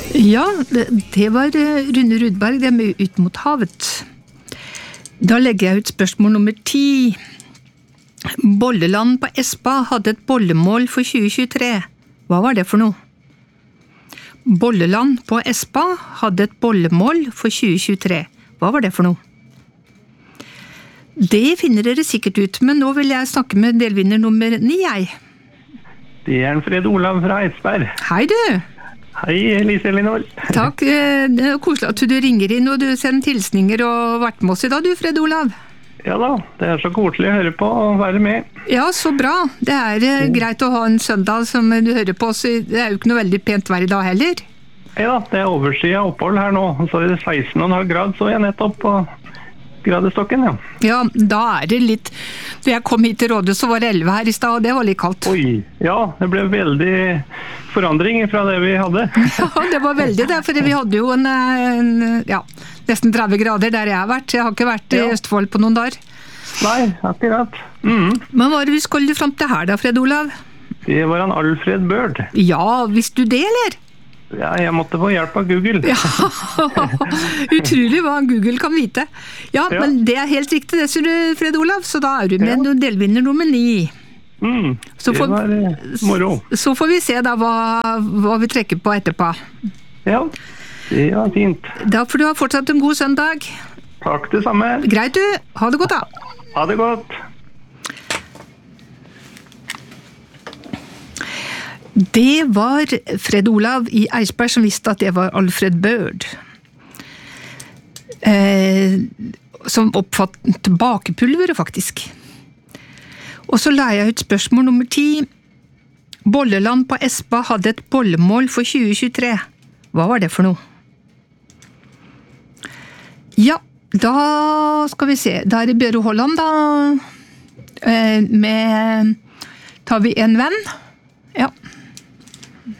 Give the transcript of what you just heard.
Ja, det var Rune Rudberg, det med Ut mot havet. Da legger jeg ut spørsmål nummer 10. Bolleland på Espa hadde et bollemål for 2023. Hva var det for noe? Bolleland på Espa hadde et bollemål for 2023. Hva var det for noe? Det finner dere sikkert ut, men nå vil jeg snakke med delvinner nummer 9, jeg. Det er Fred Olav fra Eidsberg. Hei du! Hei, Lise Elinor. Takk, det er koselig at du ringer inn og du sender hilsninger og vært med oss i dag, du Fred Olav. Ja da, det er så koselig å høre på og være med. Ja, så bra. Det er greit å ha en søndag som du hører på, så det er jo ikke noe veldig pent vær i dag heller. Ja da, det er oversida opphold her nå, så er det 16,5 grad, så jeg nettopp på gradestokken, ja. Ja, da er det litt... Da jeg kom hit til rådet, så var det 11 her i sted, og det var litt kaldt. Oi, ja, det ble veldig forandring fra det vi hadde. Ja, det var veldig det, for vi hadde jo nesten 30 grader der jeg har vært. Jeg har ikke vært i Østfold på noen dager. Nei, akkurat. Men hva er det vi skulle frem til her da, Fred Olav? Det var han Alfred Byrd. Ja, visste du det, eller? Ja, jeg måtte få hjelp av Google. Ja, utrolig hva Google kan vite. Ja, men det er helt riktig, det sier du, Fred Olav, så da er du med delvinner nummer 9. Det var moro. Så får vi se da hva vi trekker på etterpå. Ja, det var fint. Da får du ha fortsatt en god søndag. Takk det samme. Greit du, ha det godt da. Ha det godt. Det var Fred Olav i Eidsberg som visste at det var Alfred Byrd. Som oppfattet bakepulveret, faktisk. Og så la jeg ut spørsmål nummer 10. Bolleland på Espa hadde et bollemål for 2023. Hva var det for noe? Ja, da skal vi se. Da er det Bjøre Holland, da. Tar vi en venn.